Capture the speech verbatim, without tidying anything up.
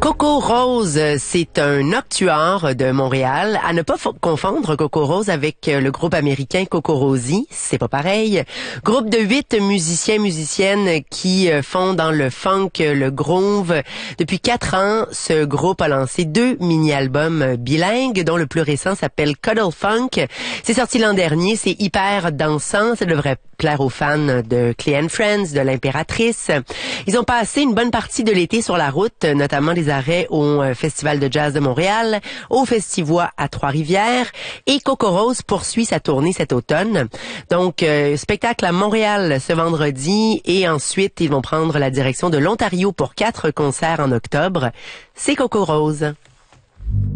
Coco Rose, c'est un octuor de Montréal. À ne pas confondre Coco Rose avec le groupe américain CocoRosie, c'est pas pareil. Groupe de huit musiciens musiciennes qui font dans le funk, le groove. Depuis quatre ans, ce groupe a lancé deux mini-albums bilingues, dont le plus récent s'appelle Cuddle Funk. C'est sorti l'an dernier, c'est hyper dansant, ça devrait plaire aux fans de Clay and Friends, de l'Impératrice. Ils ont passé une bonne partie de l'été sur la route, notamment des arrêts au Festival de jazz de Montréal, au Festivois à Trois-Rivières, et Coco Rose poursuit sa tournée cet automne. Donc, euh, spectacle à Montréal ce vendredi, et ensuite, ils vont prendre la direction de l'Ontario pour quatre concerts en octobre. C'est Coco Rose.